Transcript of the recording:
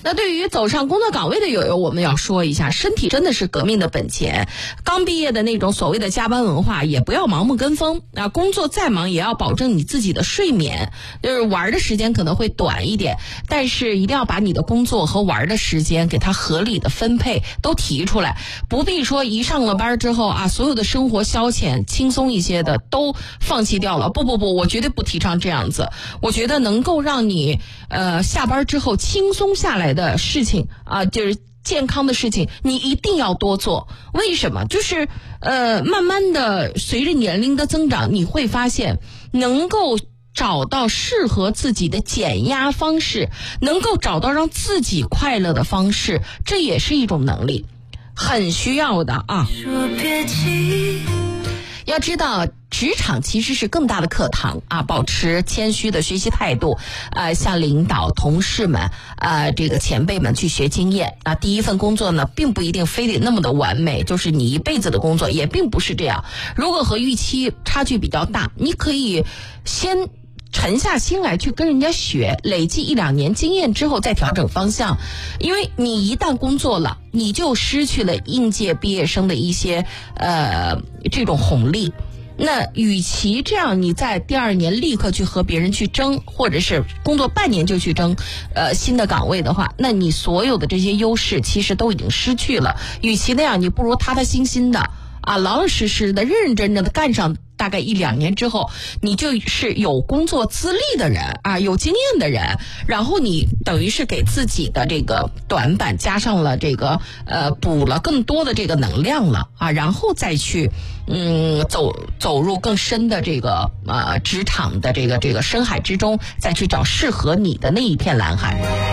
那对于走上工作岗位的友友，我们要说一下，身体真的是革命的本钱。刚毕业的那种所谓的加班文化，也不要盲目跟风啊。工作再忙，也要保证你自己的睡眠，就是玩的时间可能会短一点，但是一定要把你的工作和玩的时间给它合理的分配，都提出来。不必说一上了班之后啊，所有的生活消遣轻松一些的都放弃掉了。不，我绝对不提倡这样子。我觉得能够让你下班之后轻松下来的事情啊，就是健康的事情，你一定要多做。为什么？就是慢慢的随着年龄的增长，你会发现能够找到适合自己的减压方式，能够找到让自己快乐的方式，这也是一种能力，很需要的啊。说别急，要知道职场其实是更大的课堂啊，保持谦虚的学习态度，向领导、同事们、这个前辈们去学经验啊。第一份工作呢，并不一定非得那么的完美，就是你一辈子的工作也并不是这样。如果和预期差距比较大，你可以先沉下心来去跟人家学，累计1-2年经验之后再调整方向。因为你一旦工作了，你就失去了应届毕业生的一些这种红利。那与其这样，你在第2年立刻去和别人去争，或者是工作半年就去争新的岗位的话，那你所有的这些优势其实都已经失去了。与其那样，你不如踏踏实实的啊，老老实实的、认认真真的干上。大概1-2年之后，你就是有工作资历的人啊，有经验的人，然后你等于是给自己的这个短板加上了这个补了更多的这个能量了啊，然后再去走入更深的这个职场的这个深海之中，再去找适合你的那一片蓝海。